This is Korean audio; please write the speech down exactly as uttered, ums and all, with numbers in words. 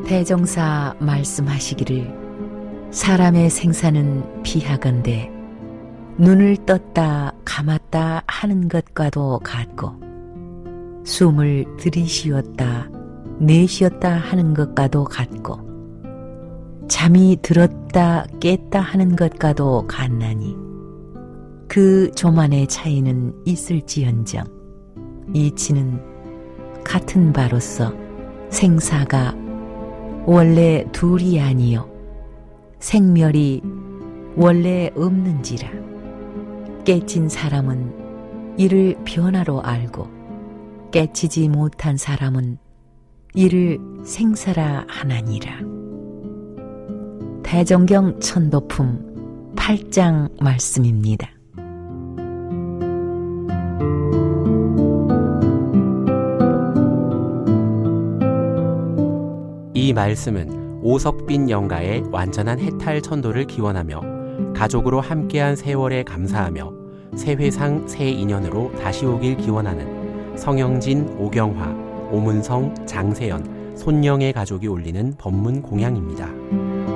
대종사 말씀하시기를 사람의 생사는 비하건대 눈을 떴다 감았다 하는 것과도 같고 숨을 들이쉬었다 내쉬었다 하는 것과도 같고 잠이 들었다 깼다 하는 것과도 같나니 그 조만의 차이는 있을지언정 이치는 같은 바로서 생사가 원래 둘이 아니요 생멸이 원래 없는지라 깨친 사람은 이를 변화로 알고 깨치지 못한 사람은 이를 생사라 하나니라. 대종경 천도품 팔 장 말씀입니다. 이 말씀은 오석빈 영가의 완전한 해탈 천도를 기원하며 가족으로 함께한 세월에 감사하며 새회상 새 인연으로 다시 오길 기원하는 성영진, 오경화, 오문성, 장세연, 손영의 가족이 올리는 법문 공양입니다.